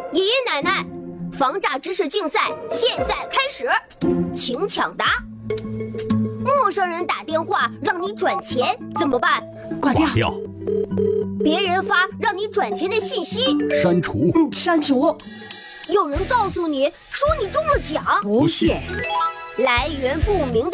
爷爷奶奶，防诈知识竞赛现在开始，请抢答。陌生人打电话让你转钱怎么办？ 挂掉。 别人发让你转钱的信息， 删除。 删除。 有人告诉你说你中了奖， 不信。 来源不明的